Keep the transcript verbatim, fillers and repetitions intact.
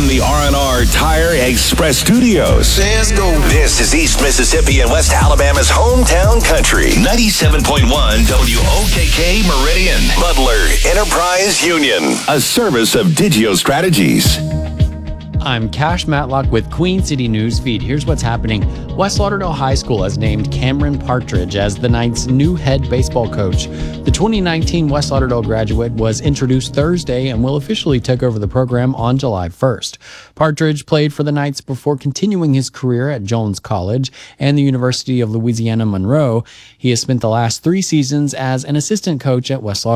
from the R and R Tire Express Studios. Let's go. This is East Mississippi and West Alabama's hometown country. ninety-seven point one W O K K Meridian. Butler Enterprise Union. A service of Digio Strategies. I'm Cash Matlock with Queen City News Feed. Here's what's happening. West Lauderdale High School has named Cameron Partridge as the Knights' new head baseball coach. The twenty nineteen West Lauderdale graduate was introduced Thursday and will officially take over the program on July first. Partridge played for the Knights before continuing his career at Jones College and the University of Louisiana Monroe. He has spent the last three seasons as an assistant coach at West Lauderdale.